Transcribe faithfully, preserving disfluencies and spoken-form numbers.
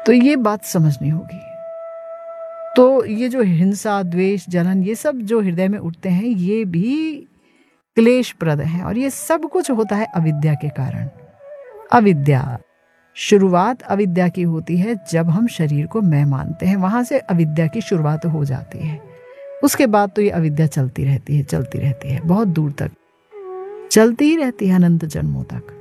तो ये बात समझनी होगी। तो ये जो हिंसा, द्वेष, जलन, ये सब जो हृदय में उठते हैं, ये भी क्लेशप्रद हैं, और ये सब कुछ होता है अविद्या के कारण। अविद्या, शुरुआत अविद्या की होती है जब हम शरीर को मैं मानते हैं, वहां से अविद्या की शुरुआत हो जाती है। उसके बाद तो ये अविद्या चलती रहती है, चलती रहती है, बहुत दूर तक चलती ही रहती है, अनंत जन्मों तक।